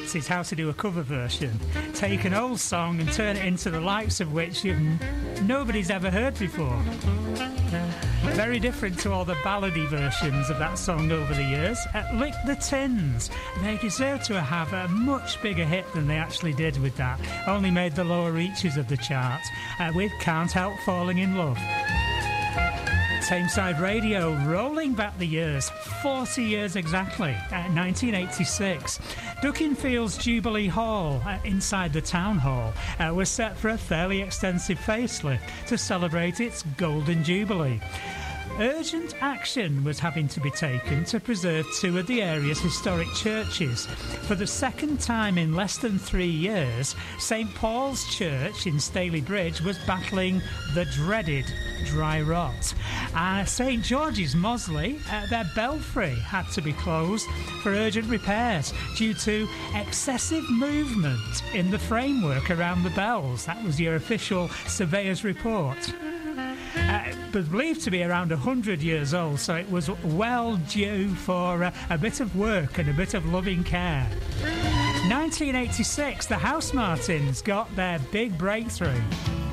is how to do a cover version. Take an old song and turn it into the likes of which nobody's ever heard before. Very different to all the ballady versions of that song over the years. Lick the Tins. They deserve to have a much bigger hit than they actually did with that. Only made the lower reaches of the charts with Can't Help Falling in Love. Tameside Radio, rolling back the years, 40 years exactly, 1986. Duckingfield's Jubilee Hall, inside the Town Hall, was set for a fairly extensive facelift to celebrate its Golden Jubilee. Urgent action was having to be taken to preserve two of the area's historic churches. For the second time in less than 3 years, St Paul's Church in Staley Bridge was battling the dreaded dry rot. St George's Moseley, their belfry had to be closed for urgent repairs due to excessive movement in the framework around the bells. That was your official surveyor's report. But believed to be around 100 years old, so it was well due for a bit of work and a bit of loving care. 1986, the Housemartins got their big breakthrough.